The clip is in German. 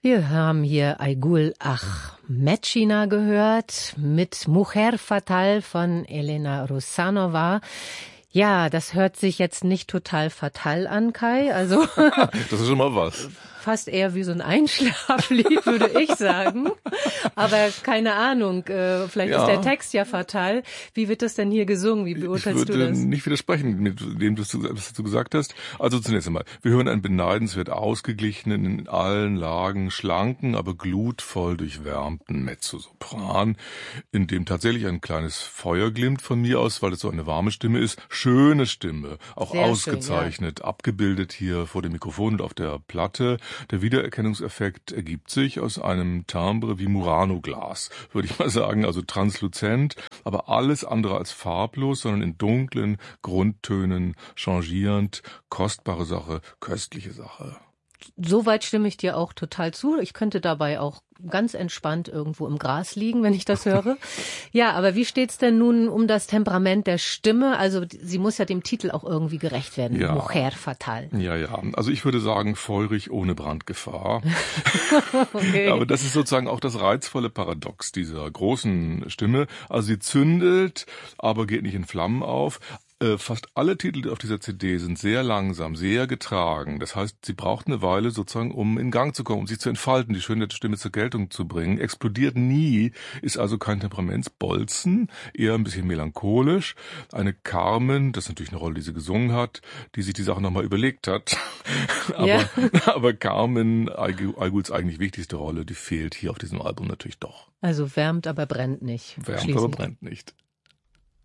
Wir haben hier Aygul Ahmedchina gehört mit Mujer Fatal von Elena Rusanova. Ja, das hört sich jetzt nicht total fatal an, Kai. Also das ist schon mal was. Fast eher wie so ein Einschlaflied, würde ich sagen. Aber keine Ahnung, vielleicht ist der Text ja fatal. Wie wird das denn hier gesungen? Wie beurteilst du das? Ich würde nicht widersprechen mit dem, was du gesagt hast. Also zunächst einmal, wir hören einen beneidenswert ausgeglichenen, in allen Lagen schlanken, aber glutvoll durchwärmten Mezzosopran, in dem tatsächlich ein kleines Feuer glimmt von mir aus, weil es so eine warme Stimme ist. Schöne Stimme, auch sehr ausgezeichnet, schön, abgebildet hier vor dem Mikrofon und auf der Platte. Der Wiedererkennungseffekt ergibt sich aus einem Timbre wie Murano-Glas, würde ich mal sagen, also transluzent, aber alles andere als farblos, sondern in dunklen Grundtönen changierend, kostbare Sache, köstliche Sache. Soweit stimme ich dir auch total zu. Ich könnte dabei auch ganz entspannt irgendwo im Gras liegen, wenn ich das höre. Ja, aber wie steht's denn nun um das Temperament der Stimme? Also sie muss ja dem Titel auch irgendwie gerecht werden. Ja. Mujer Fatal. Ja. Also ich würde sagen, feurig ohne Brandgefahr. Okay. Aber das ist sozusagen auch das reizvolle Paradox dieser großen Stimme. Also sie zündet, aber geht nicht in Flammen auf. Fast alle Titel auf dieser CD sind sehr langsam, sehr getragen. Das heißt, sie braucht eine Weile sozusagen, um in Gang zu kommen, um sich zu entfalten, die Schönheit der Stimme zur Geltung zu bringen. Explodiert nie, ist also kein Temperamentsbolzen, eher ein bisschen melancholisch. Eine Carmen, das ist natürlich eine Rolle, die sie gesungen hat, die sich die Sache nochmal überlegt hat. Aber Carmen, Ayguls eigentlich wichtigste Rolle, die fehlt hier auf diesem Album natürlich doch. Also wärmt, aber brennt nicht. Wärmt, aber brennt nicht.